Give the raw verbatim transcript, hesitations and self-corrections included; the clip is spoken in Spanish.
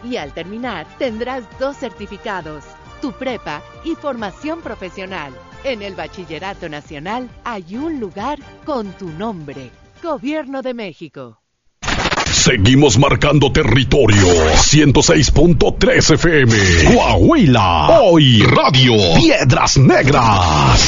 Y al terminar, tendrás dos certificados, tu prepa y formación profesional. En el Bachillerato Nacional hay un lugar con tu nombre. Gobierno de México. Seguimos marcando territorio. ciento seis punto tres F M. Coahuila. Hoy Radio Piedras Negras.